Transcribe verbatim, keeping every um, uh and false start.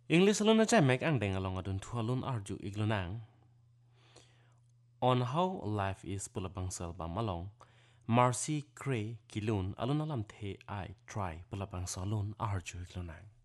English alone na chai mek ang deng along adun thu alun arju iglunang. On how life is pulabangsal ba malong. Marcy Cray kilun alun alam the I try pulabangsal alun arju iglunang.